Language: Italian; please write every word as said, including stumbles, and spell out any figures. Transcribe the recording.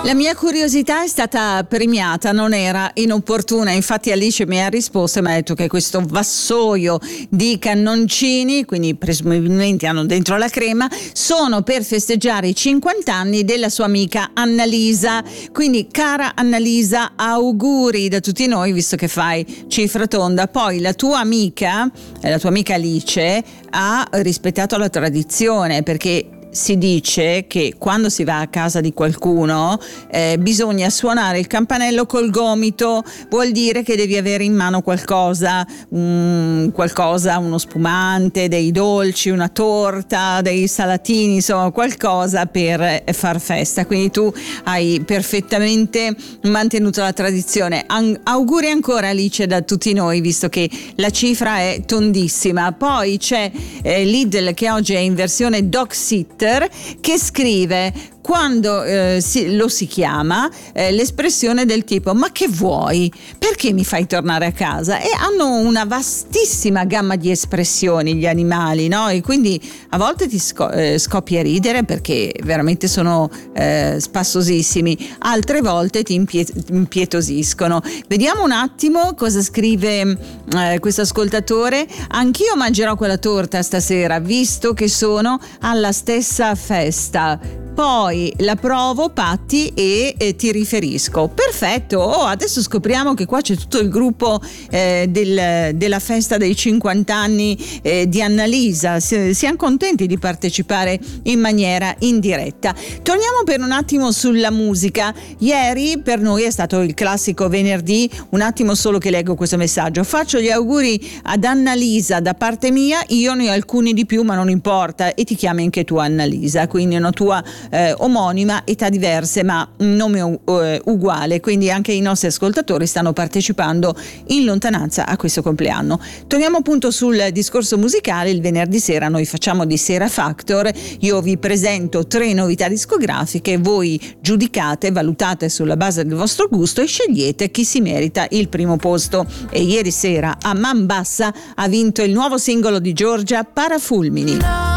La mia curiosità è stata premiata, non era inopportuna, infatti Alice mi ha risposto e mi ha detto che questo vassoio di cannoncini, quindi presumibilmente hanno dentro la crema, sono per festeggiare i cinquanta anni della sua amica Annalisa. Quindi cara Annalisa, auguri da tutti noi, visto che fai cifra tonda. Poi la tua amica, la tua amica Alice, ha rispettato la tradizione, perché si dice che quando si va a casa di qualcuno eh, bisogna suonare il campanello col gomito, vuol dire che devi avere in mano qualcosa, um, qualcosa, uno spumante, dei dolci, una torta, dei salatini, insomma qualcosa per far festa. Quindi tu hai perfettamente mantenuto la tradizione. An- auguri ancora Alice da tutti noi, visto che la cifra è tondissima. Poi c'è eh, Lidl, che oggi è in versione dog sit, che scrive, quando eh, si, lo si chiama, eh, l'espressione del tipo ma che vuoi? Perché mi fai tornare a casa? E hanno una vastissima gamma di espressioni gli animali, no? E quindi a volte ti sco- eh, scoppia a ridere perché veramente sono eh, spassosissimi, altre volte ti impie- impietosiscono. Vediamo un attimo cosa scrive eh, questo ascoltatore. Anch'io mangerò quella torta stasera, visto che sono alla stessa festa. Poi la provo, Patti, e eh, ti riferisco. Perfetto. Oh, adesso scopriamo che qua c'è tutto il gruppo eh, del, della festa dei cinquanta anni eh, di Annalisa. Si, siamo contenti di partecipare in maniera indiretta. Torniamo per un attimo sulla musica. Ieri per noi è stato il classico venerdì. Un attimo solo che leggo questo messaggio. Faccio gli auguri ad Annalisa da parte mia. Io ne ho alcuni di più, ma non importa. E ti chiami anche tu Annalisa, quindi una tua Eh, omonima, età diverse ma nome uh, uguale, quindi anche i nostri ascoltatori stanno partecipando in lontananza a questo compleanno. Torniamo appunto sul discorso musicale. Il venerdì sera noi facciamo di Sera Factor, io vi presento tre novità discografiche, voi giudicate, valutate sulla base del vostro gusto e scegliete chi si merita il primo posto. E ieri sera a Man Bassa ha vinto il nuovo singolo di Giorgia, Parafulmini.